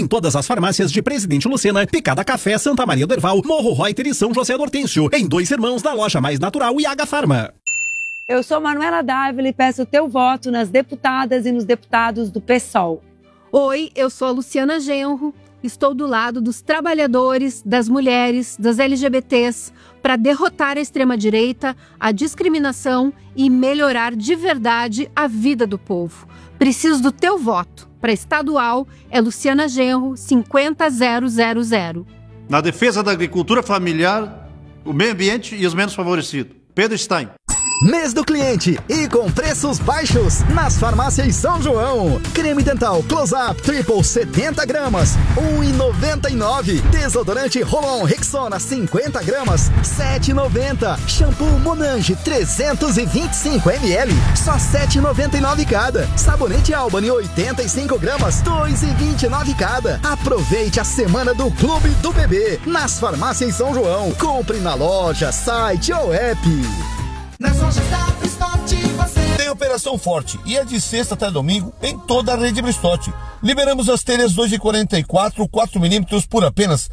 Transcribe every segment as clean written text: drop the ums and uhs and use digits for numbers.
Em todas as farmácias de Presidente Lucena, Picada Café, Santa Maria do Herval, Morro Reuter e São José do Hortêncio. Em Dois Irmãos, na Loja Mais Natural e Aga Farma. Eu sou Manuela Dávila e peço o teu voto nas deputadas e nos deputados do PSOL. Oi, eu sou a Luciana Genro. Estou do lado dos trabalhadores, das mulheres, das LGBTs, para derrotar a extrema-direita, a discriminação e melhorar de verdade a vida do povo. Preciso do teu voto. Para estadual, é Luciana Genro, 50000. Na defesa da agricultura familiar, o meio ambiente e os menos favorecidos. Pedro Stein. Mês do cliente e com preços baixos nas farmácias São João. Creme dental Close-Up Triple 70 gramas, R$1,99. Desodorante Rolon Rexona 50 gramas, R$7,90. Shampoo Monange 325 ml, só R$7,99 cada. Sabonete Albany 85 gramas, R$2,29 cada. Aproveite a semana do Clube do Bebê nas farmácias São João. Compre na loja, site ou app. Nas lojas da Bristote você tem Operação Forte e é de sexta até domingo em toda a rede Bristote. Liberamos as telhas 2,44, 4mm por apenas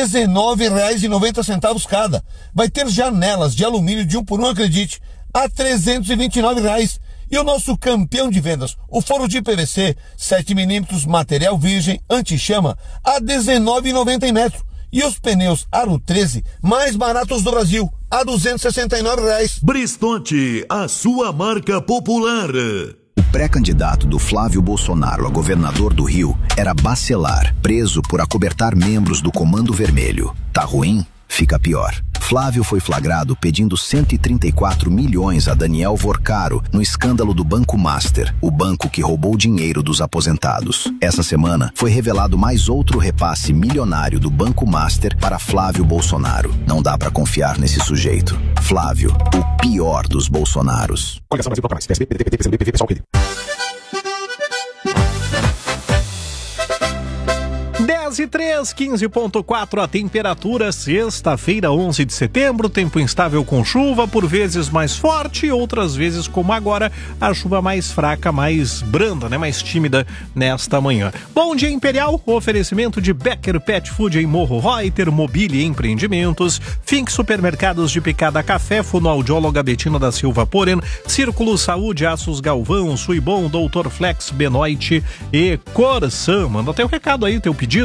R$19,90 cada. Vai ter janelas de alumínio de 1 por 1, acredite, a R$329. E o nosso campeão de vendas, o forro de PVC 7mm material virgem anti-chama a R$19,90 em metro. E os pneus Aro 13 mais baratos do Brasil, a R$269. Bristote, a sua marca popular. O pré-candidato do Flávio Bolsonaro a governador do Rio era Bacelar, preso por acobertar membros do Comando Vermelho. Tá ruim? Fica pior. Flávio foi flagrado pedindo 134 milhões a Daniel Vorcaro no escândalo do Banco Master, o banco que roubou dinheiro dos aposentados. Essa semana foi revelado mais outro repasse milionário do Banco Master para Flávio Bolsonaro. Não dá pra confiar nesse sujeito. Flávio, o pior dos Bolsonaros. Coligação Brasil Toca Mais. PSB, PDT, PCdoB, PV, PSOL, PD. 10:03, 15,4 a temperatura, sexta-feira, 11 de setembro, tempo instável com chuva, por vezes mais forte, outras vezes como agora, a chuva mais fraca, mais branda, né, mais tímida nesta manhã. Bom dia, Imperial, oferecimento de Becker Pet Food em Morro Reuter, Mobile e Empreendimentos, Fink Supermercados de Picada Café, Fonoaudióloga Betina da Silva Poren, Círculo Saúde, Aços Galvão, Suibon, Doutor Flex, Benoit e Corsan. Manda teu recado aí, teu pedido,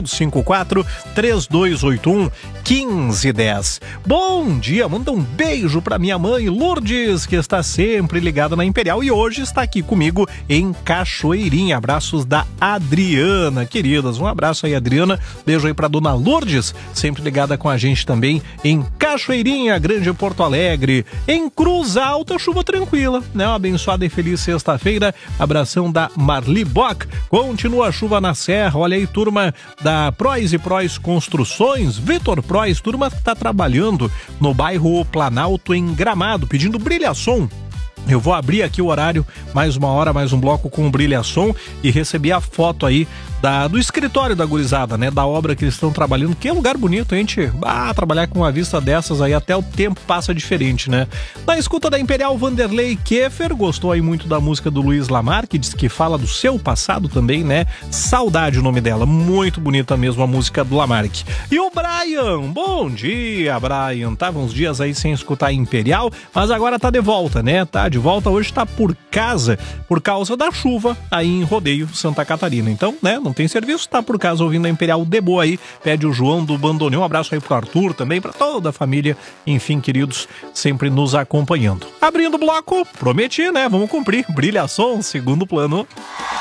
54-3281-1510. Bom dia, manda um beijo pra minha mãe Lourdes, que está sempre ligada na Imperial e hoje está aqui comigo em Cachoeirinha. Abraços da Adriana, queridas, um abraço aí, Adriana, beijo aí pra dona Lourdes, sempre ligada com a gente também em Cachoeirinha, Grande Porto Alegre. Em Cruz Alta, chuva tranquila, né, uma abençoada e feliz sexta-feira. Abração da Marli Bock. Continua a chuva na Serra, olha aí, turma da Prois e Prois Construções, Vitor Prois, turma que está trabalhando no bairro Planalto, em Gramado, pedindo brilhação. Eu vou abrir aqui o horário, mais uma hora, mais um bloco com brilhação e receber a foto aí do escritório da gurizada, né? Da obra que eles estão trabalhando, que é um lugar bonito, a gente trabalhar com uma vista dessas aí, até o tempo passa diferente, né? Na escuta da Imperial, Vanderlei Keffer, gostou aí muito da música do Luiz Lamar, que diz que fala do seu passado também, né? Saudade o nome dela, muito bonita mesmo a música do Lamarck. E o Brian, bom dia, Brian, tava uns dias aí sem escutar a Imperial, mas agora tá de volta, né? Tá de volta, hoje tá por casa, por causa da chuva aí em Rodeio, Santa Catarina. Então, né, não tem serviço, tá por casa ouvindo a Imperial de boa aí, pede o João do Bandoneon, um abraço aí pro Arthur também, pra toda a família, enfim, queridos, sempre nos acompanhando. Abrindo o bloco, prometi, né, vamos cumprir, brilhação, segundo plano.